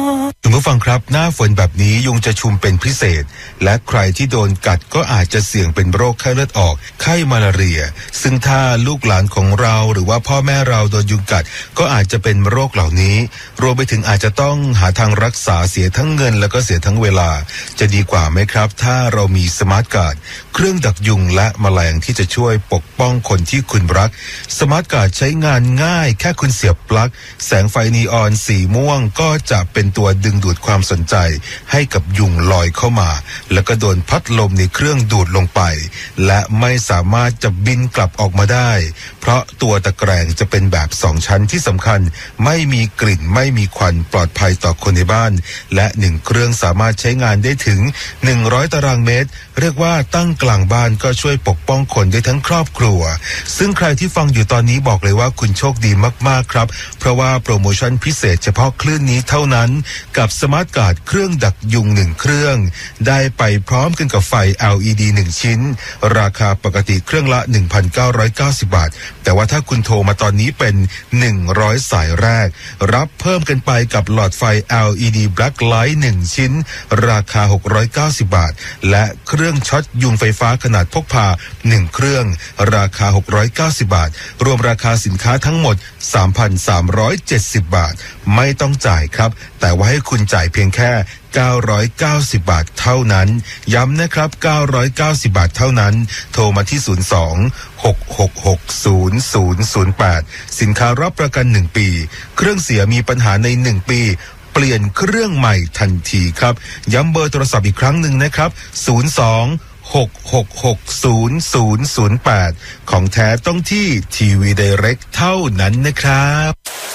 คุณผู้ฟังครับหน้าฝนแบบนี้ยุงจะชุมเป็นพิเศษและใครที่โดนกัดก็อาจจะเสี่ยงเป็นโรคไข้เลือดออกไข้มาลาเรียซึ่งถ้าลูกหลานของเราหรือว่าพ่อแม่เราโดนยุงกัดก็อาจจะเป็นโรคเหล่านี้รวมไปถึงอาจจะต้องหาทางรักษาเสียทั้งเงินแล้วก็เสียทั้งเวลาจะดีกว่าไหมครับถ้าเรามีสมาร์ทการ์ดเครื่องดักยุงและแมลงที่จะช่วยปกป้องคนที่คุณรักสมาร์ทการ์ดใช้งานง่ายแค่คุณเสียบปลั๊กแสงไฟนีออนสีม่วงก็จะเป็นตัวดึงดูดความสนใจให้กับยุงลอยเข้ามาแล้วก็โดนพัดลมในเครื่องดูดลงไปและไม่สามารถจะบินกลับออกมาได้เพราะตัวตะแกรงจะเป็นแบบ2ชั้นที่สำคัญไม่มีกลิ่นไม่มีควันปลอดภัยต่อคนในบ้านและ1เครื่องสามารถใช้งานได้ถึง100ตารางเมตรเรียกว่าตั้งกลางบ้านก็ช่วยปกป้องคนได้ทั้งครอบครัวซึ่งใครที่ฟังอยู่ตอนนี้บอกเลยว่าคุณโชคดีมากๆครับเพราะว่าโปรโมชั่นพิเศษเฉพาะคลื่นนี้เท่านั้นกับสมาร์ทการ์ดเครื่องดักยุง1เครื่องได้ไปพร้อมกันกับไฟ LED 1ชิ้นราคาปกติเครื่องละ 1,990 บาทแต่ว่าถ้าคุณโทรมาตอนนี้เป็น100สายแรกรับเพิ่มกันไปกับหลอดไฟ LED Black Light 1ชิ้นราคา690บาทและเครื่องช็อตยุงไฟฟ้าขนาดพกพา1เครื่องราคา690บาทรวมราคาสินค้าทั้งหมด 3,370 บาทไม่ต้องจ่ายครับแต่ว่าให้คุณจ่ายเพียงแค่990 บาทเท่านั้นย้ำนะครับ990 บาทเท่านั้นโทรมาที่02-666-0008สินค้ารับประกัน1ปีเครื่องเสียมีปัญหาใน1ปีเปลี่ยนเครื่องใหม่ทันทีครับย้ำเบอร์โทรศัพท์อีกครั้งหนึ่งนะครับ02-666-0008ของแท้ต้องที่ทีวีไดเรกเท่านั้นนะครับ